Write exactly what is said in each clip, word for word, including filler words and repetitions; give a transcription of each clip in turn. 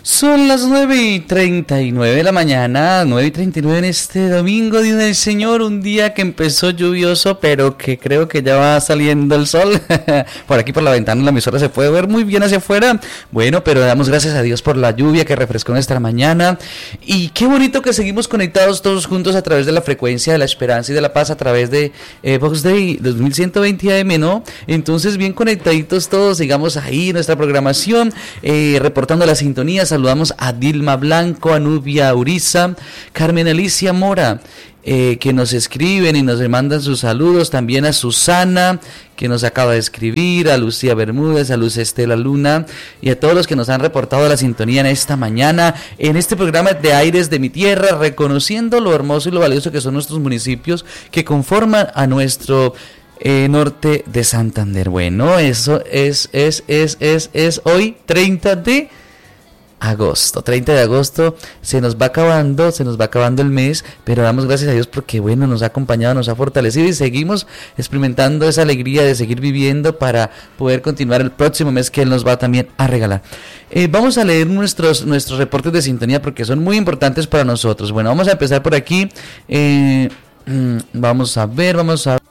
Son las nueve y treinta y nueve de la mañana, nueve y treinta y nueve en este domingo, Día del Señor, un día que empezó lluvioso, pero que creo que ya va saliendo el sol. Por aquí por la ventana la emisora se puede ver muy bien hacia afuera. Bueno, pero damos gracias a Dios por la lluvia que refrescó nuestra mañana. Y qué bonito que seguimos conectados todos juntos a través de la frecuencia de la esperanza y de la paz, a través de eh, Vox Day dos mil ciento veinte A M, ¿no? Entonces, bien conectaditos todos, sigamos ahí nuestra programación, eh, reportando la sintonía. Saludamos a Dilma Blanco, a Nubia Uriza, Carmen Alicia Mora, eh, que nos escriben y nos mandan sus saludos, también a Susana, que nos acaba de escribir, a Lucía Bermúdez, a Luz Estela Luna, y a todos los que nos han reportado la sintonía en esta mañana, en este programa de Aires de mi Tierra, reconociendo lo hermoso y lo valioso que son nuestros municipios que conforman a nuestro Eh, norte de Santander. Bueno, eso es, es, es, es, es hoy treinta de agosto, treinta de agosto, se nos va acabando, se nos va acabando el mes, pero damos gracias a Dios porque, bueno, nos ha acompañado, nos ha fortalecido y seguimos experimentando esa alegría de seguir viviendo para poder continuar el próximo mes que Él nos va también a regalar. Eh, vamos a leer nuestros, nuestros reportes de sintonía porque son muy importantes para nosotros. Bueno, vamos a empezar por aquí, eh, vamos a ver, vamos a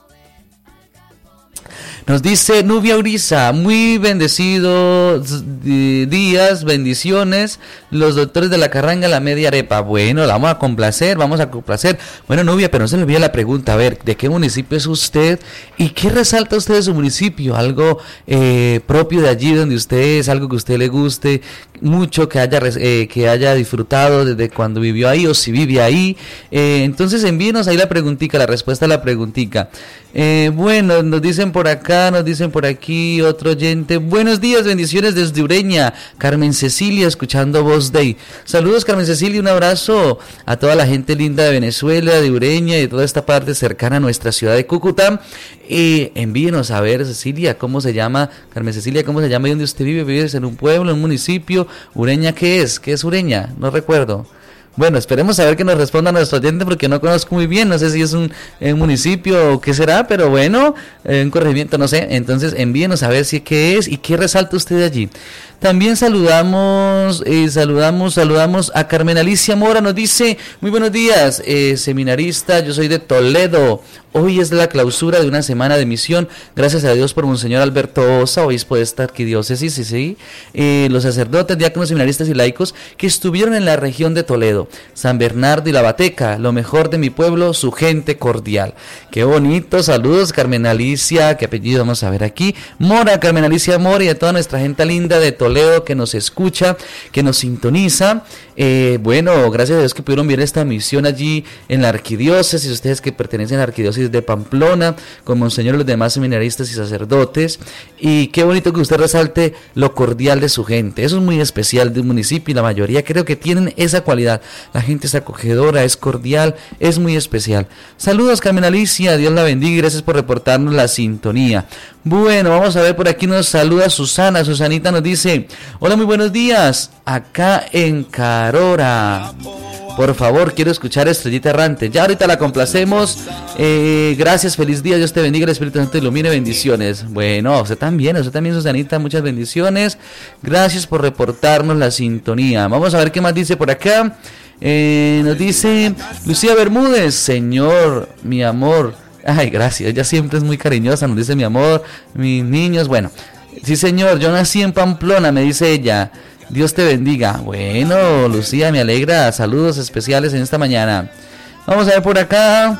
Nos dice Nubia Uriza, muy bendecidos días, bendiciones, los doctores de la Carranga, la media arepa. Bueno, la vamos a complacer, vamos a complacer. Bueno, Nubia, pero no se le olvide la pregunta, a ver, ¿de qué municipio es usted? ¿Y qué resalta usted de su municipio? ¿Algo eh, propio de allí donde usted es, algo que a usted le guste mucho, que haya, eh, que haya disfrutado desde cuando vivió ahí o si vive ahí? Eh, entonces envíenos ahí la preguntica, la respuesta a la preguntica. Eh, bueno, nos dicen por acá, nos dicen por aquí otro oyente. Buenos días, bendiciones desde Ureña, Carmen Cecilia, escuchando Voz Day. Saludos, Carmen Cecilia, un abrazo a toda la gente linda de Venezuela, de Ureña y de toda esta parte cercana a nuestra ciudad de Cúcuta. Eh, envíenos a ver, Cecilia, ¿cómo se llama? Carmen Cecilia, ¿cómo se llama y dónde usted vive? ¿Vives en un pueblo, en un municipio? ¿Ureña qué es? ¿Qué es Ureña? No recuerdo. Bueno, esperemos a ver que nos responda nuestro oyente porque no conozco muy bien, no sé si es un, un municipio o qué será, pero bueno, eh, un corregimiento, no sé. Entonces envíenos a ver si qué es y qué resalta usted de allí. También saludamos, eh, saludamos, saludamos a Carmen Alicia Mora, nos dice, muy buenos días, eh, seminarista, yo soy de Toledo, hoy es la clausura de una semana de misión, gracias a Dios por Monseñor Alberto Osa, obispo de esta arquidiócesis, sí, sí, eh, los sacerdotes, diáconos, seminaristas y laicos que estuvieron en la región de Toledo, San Bernardo y La Bateca, lo mejor de mi pueblo, su gente cordial. Qué bonito, saludos Carmen Alicia, qué apellido vamos a ver aquí, Mora, Carmen Alicia Mora y a toda nuestra gente linda de Toledo, que nos escucha, que nos sintoniza. Eh, bueno, gracias a Dios que pudieron ver esta misión allí en la arquidiócesis, ustedes que pertenecen a la arquidiócesis de Pamplona, con Monseñor y los demás seminaristas y sacerdotes, y qué bonito que usted resalte lo cordial de su gente, eso es muy especial de un municipio y la mayoría creo que tienen esa cualidad, la gente es acogedora, es cordial, es muy especial. Saludos Carmen Alicia, Dios la bendiga y gracias por reportarnos la sintonía. Bueno, vamos a ver, por aquí nos saluda Susana, Susanita nos dice, hola, muy buenos días, acá en Carora. Por favor, quiero escuchar Estrellita Errante. Ya ahorita la complacemos. Eh, gracias, feliz día. Dios te bendiga, el Espíritu Santo te ilumine. Bendiciones. Bueno, usted también, usted también, Susanita. Muchas bendiciones. Gracias por reportarnos la sintonía. Vamos a ver qué más dice por acá. Eh, nos dice Lucía Bermúdez. Señor, mi amor. Ay, gracias. Ella siempre es muy cariñosa. Nos dice mi amor, mis niños. Bueno, sí, señor. Yo nací en Pamplona, me dice ella. Dios te bendiga. Bueno, Lucía, me alegra. Saludos especiales en esta mañana. Vamos a ver por acá.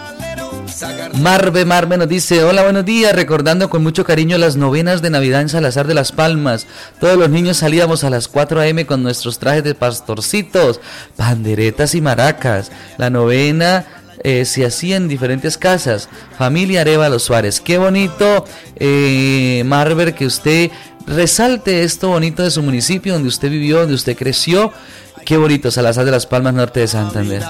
Marve, Marve nos dice, hola, buenos días, recordando con mucho cariño las novenas de Navidad en Salazar de las Palmas. Todos los niños salíamos a las cuatro a eme con nuestros trajes de pastorcitos, panderetas y maracas. La novena Eh, se hacía en diferentes casas. Familia Arévalo Suárez. Qué bonito, eh, Marver, que usted resalte esto bonito de su municipio, donde usted vivió, donde usted creció. Qué bonito, Salazar de las Palmas, norte de Santander.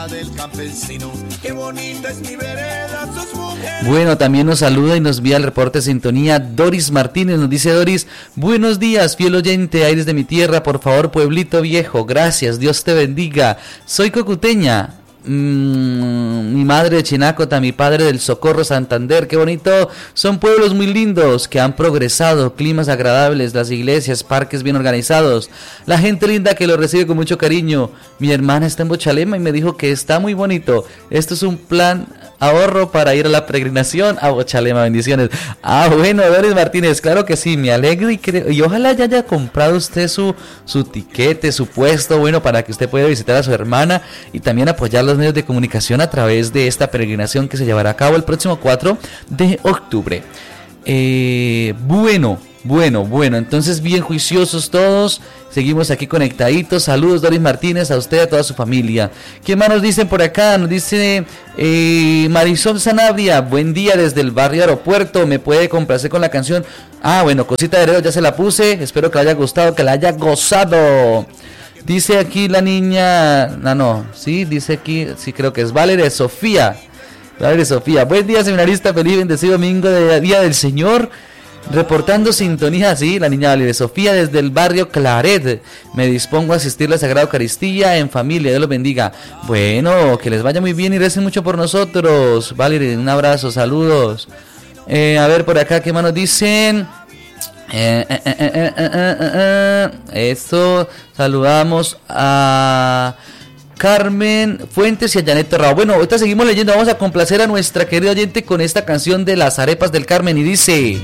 Bueno, también nos saluda y nos envía el reporte de sintonía Doris Martínez. Nos dice Doris, buenos días, fiel oyente, Aires de mi Tierra, por favor, pueblito viejo, gracias, Dios te bendiga. Soy cocuteña. mmm, mi madre de Chinacota, mi padre del Socorro Santander, qué bonito. Son pueblos muy lindos que han progresado, climas agradables, las iglesias, parques bien organizados, la gente linda que lo recibe con mucho cariño. Mi hermana está en Bochalema y me dijo que está muy bonito. Esto es un plan ahorro para ir a la peregrinación a Bochalema. Bendiciones. Ah, bueno, Doris Martínez, claro que sí, me alegro y creo, y ojalá ya haya comprado usted su, su tiquete, su puesto, bueno, para que usted pueda visitar a su hermana y también apoyar los medios de comunicación a través de esta peregrinación que se llevará a cabo el próximo cuatro de octubre. Eh, bueno, bueno, bueno, entonces bien juiciosos todos, seguimos aquí conectaditos. Saludos Doris Martínez, a usted y a toda su familia. ¿Qué más nos dicen por acá? Nos dice eh, Marisol Sanabria, buen día desde el barrio Aeropuerto, me puede complacer con la canción. Ah, bueno, Cosita de Heredero ya se la puse, espero que le haya gustado, que la haya gozado. Dice aquí la niña, no, no, sí, dice aquí, sí creo que es Valeria Sofía. Valeria Sofía, buen día seminarista, feliz bendecido domingo de Día del Señor. Reportando sintonía, sí, la niña Valeria Sofía desde el barrio Claret. Me dispongo a asistir a la Sagrada Eucaristía en familia, Dios los bendiga. Bueno, que les vaya muy bien y recen mucho por nosotros. Valeria, un abrazo, saludos. Eh, a ver por acá, ¿qué más nos dicen? Eh, eh, eh, eh, eh, eh, eh, eh. Eso, saludamos a Carmen Fuentes y a Janet Terrao. Bueno, ahorita seguimos leyendo, vamos a complacer a nuestra querida oyente con esta canción de las arepas del Carmen y dice...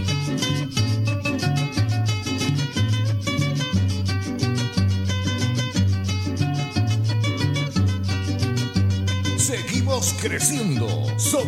Seguimos creciendo. Somos